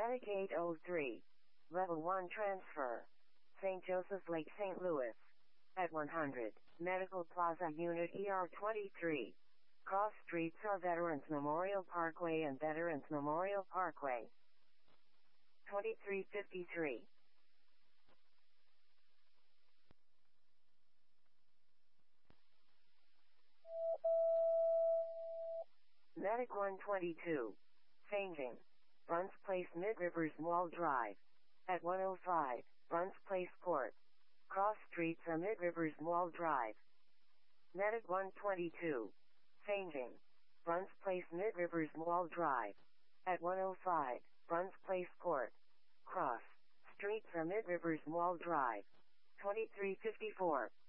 Medic 803. Level 1 transfer. St. Joseph's Lake, St. Louis. At 100. Medical Plaza Unit ER23. Cross streets are Veterans Memorial Parkway and Veterans Memorial Parkway. 2353. Medic 122. Changing. Bruns Place Mid Rivers Mall Drive. At 105. Bruns Place Court. Cross streets are Mid Rivers Mall Drive. Medic 122. Changing. Bruns Place Mid Rivers Mall Drive. At 105. Bruns Place Court. Cross streets are Mid Rivers Mall Drive. 2354.